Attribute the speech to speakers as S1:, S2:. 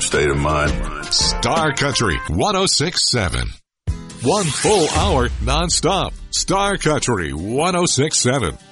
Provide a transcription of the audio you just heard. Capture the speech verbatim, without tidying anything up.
S1: state of mind.
S2: Star Country one oh six point seven. One full hour nonstop. Star Country one oh six point seven.